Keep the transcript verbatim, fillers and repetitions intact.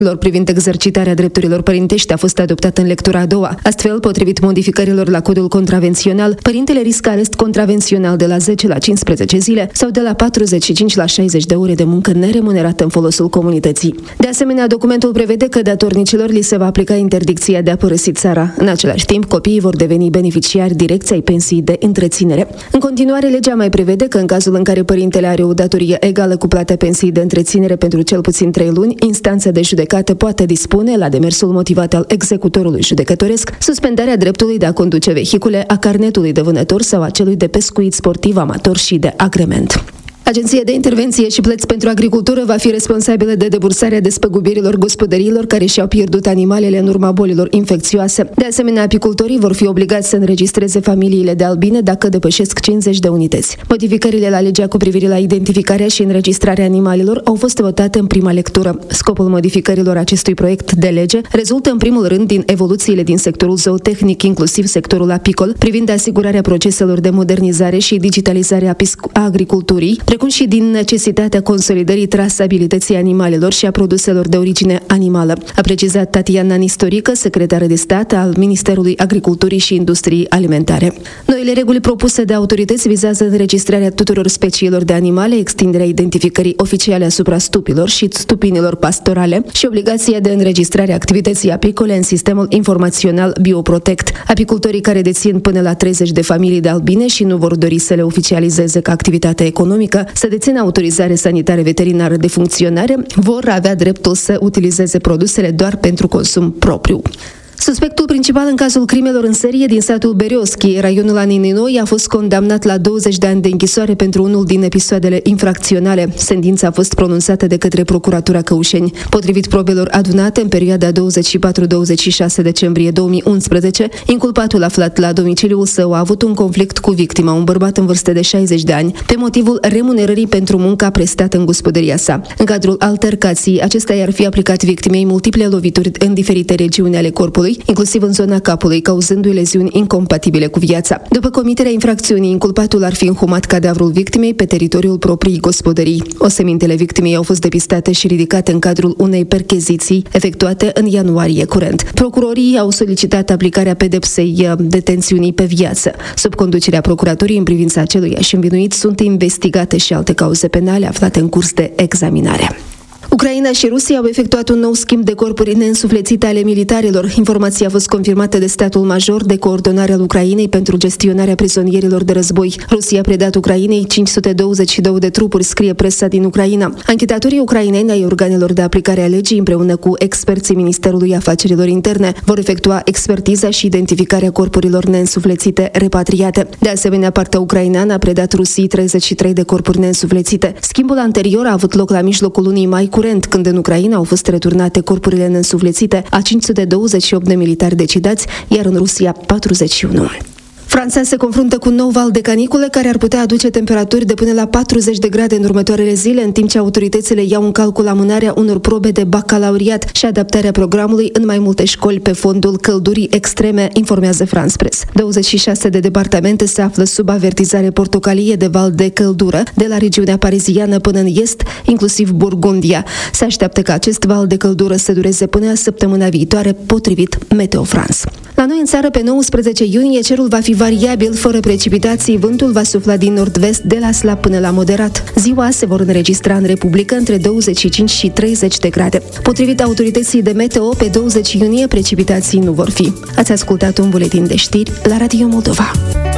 lor privind exercitarea drepturilor părintești a fost adoptat în lectura a doua. Astfel, potrivit modificărilor la codul contravențional, părintele riscă arest contravențional de la zece la cincisprezece zile sau de la patruzeci și cinci la șaizeci de ore de muncă neremunerată în folosul comunității. De asemenea, documentul prevede că datornicilor li se va aplica interdicția de a părăsi țara. În același timp, copiii vor deveni beneficiari direcți ai pensiei de întreținere. În continuare, legea mai prevede că în cazul în care părintele are o datorie egală cu plata pensiei de întreținere pentru cel puțin trei luni, instanța de judecată poate dispune, la demersul motivat al executorului judecătoresc, suspendarea dreptului de a conduce vehicule, a carnetului de vânător sau a celui de pescuit sportiv amator și de agrement. Agenția de Intervenție și Plăți pentru Agricultură va fi responsabilă de debursarea despăgubirilor gospodăriilor care și-au pierdut animalele în urma bolilor infecțioase. De asemenea, apicultorii vor fi obligați să înregistreze familiile de albine dacă depășesc cincizeci de unități. Modificările la legea cu privire la identificarea și înregistrarea animalelor au fost votate în prima lectură. Scopul modificărilor acestui proiect de lege rezultă în primul rând din evoluțiile din sectorul zootehnic, inclusiv sectorul apicol, privind asigurarea proceselor de modernizare și digitalizare a agriculturii, precum și din necesitatea consolidării trasabilității animalelor și a produselor de origine animală, a precizat Tatiana Nistorică, secretară de stat al Ministerului Agriculturii și Industriei Alimentare. Noile reguli propuse de autorități vizează înregistrarea tuturor speciilor de animale, extinderea identificării oficiale asupra stupilor și stupinilor pastorale și obligația de înregistrare a activității apicole în sistemul informațional Bioprotect. Apicultorii care dețin până la treizeci de familii de albine și nu vor dori să le oficializeze ca activitate economică, să dețină autorizare sanitară veterinară de funcționare, vor avea dreptul să utilizeze produsele doar pentru consum propriu. Suspectul principal în cazul crimelor în serie din satul Berioschi, raionul Aninoi, a fost condamnat la douăzeci de ani de închisoare pentru unul din episoadele infracționale. Sentința a fost pronunțată de către Procuratura Căușeni. Potrivit probelor adunate în perioada douăzeci și patru douăzeci și șase decembrie două mii unsprezece, inculpatul aflat la domiciliul său a avut un conflict cu victima, un bărbat în vârstă de șaizeci de ani, pe motivul remunerării pentru munca prestată în gospodăria sa. În cadrul altercației, acesta i-ar fi aplicat victimei multiple lovituri în diferite regiuni ale corpului, inclusiv în zona capului, cauzându-i leziuni incompatibile cu viața. După comiterea infracțiunii, inculpatul ar fi înhumat cadavrul victimei pe teritoriul propriei gospodării. Osemintele victimei au fost depistate și ridicate în cadrul unei percheziții efectuate în ianuarie curent. Procurorii au solicitat aplicarea pedepsei detențiunii pe viață. Sub conducerea procuraturii în privința aceluiași învinuit sunt investigate și alte cauze penale aflate în curs de examinare. Ucraina și Rusia au efectuat un nou schimb de corpuri neînsuflețite ale militarilor. Informația a fost confirmată de statul major de coordonare al Ucrainei pentru gestionarea prizonierilor de război. Rusia a predat Ucrainei cinci sute douăzeci și doi de trupuri, scrie presa din Ucraina. Anchetatorii ucraineni ai organelor de aplicare a legii, împreună cu experții Ministerului Afacerilor Interne, vor efectua expertiza și identificarea corpurilor neînsuflețite repatriate. De asemenea, partea ucraineană a predat Rusiei treizeci și trei de corpuri neînsuflețite. Schimbul anterior a avut loc la mijlocul lunii mai curent, când în Ucraina au fost returnate corpurile neînsuflețite a cinci sute douăzeci și opt de militari decidați, iar în Rusia patruzeci și unu. Franța se confruntă cu un nou val de canicule care ar putea aduce temperaturi de până la patruzeci de grade în următoarele zile, în timp ce autoritățile iau în calcul amânarea unor probe de bacalaureat și adaptarea programului în mai multe școli pe fondul căldurii extreme, informează France Press. douăzeci și șase de departamente se află sub avertizare portocalie de val de căldură, de la regiunea pariziană până în est, inclusiv Burgundia. Se așteaptă ca acest val de căldură să dureze până săptămâna viitoare, potrivit Meteo France. La noi în țară, pe nouăsprezece iunie, cerul va fi variabil, fără precipitații, vântul va sufla din nord-vest de la slab până la moderat. Ziua se vor înregistra în Republică între douăzeci și cinci și treizeci de grade. Potrivit autorității de meteo, pe douăzeci iunie precipitații nu vor fi. Ați ascultat un buletin de știri la Radio Moldova.